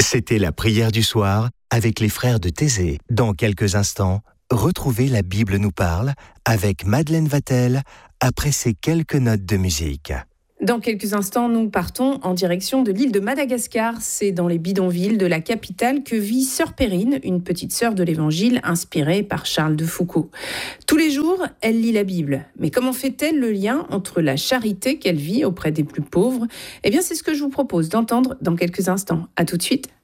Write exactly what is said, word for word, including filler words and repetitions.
C'était la prière du soir avec les frères de Thésée. Dans quelques instants, retrouvez La Bible nous parle avec Madeleine Vatel après ces quelques notes de musique. Dans quelques instants, nous partons en direction de l'île de Madagascar. C'est dans les bidonvilles de la capitale que vit Sœur Perrine, une petite sœur de l'Évangile inspirée par Charles de Foucault. Tous les jours, elle lit la Bible. Mais comment fait-elle le lien entre la charité qu'elle vit auprès des plus pauvres ? Eh bien, c'est ce que je vous propose d'entendre dans quelques instants. À tout de suite.